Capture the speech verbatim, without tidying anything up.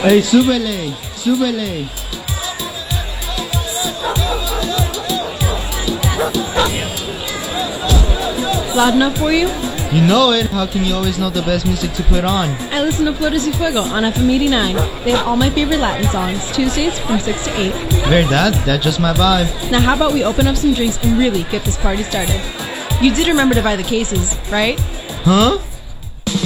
Hey, súbele, súbele. Loud enough for you? You know it. How can you always know the best music to put on? I listen to Flores y Fuego on F M eighty-nine. They have all my favorite Latin songs, Tuesdays from six to eight. Verdad, that's just my vibe. Now how about we open up some drinks and really get this party started? You did remember to buy the cases, right? Huh?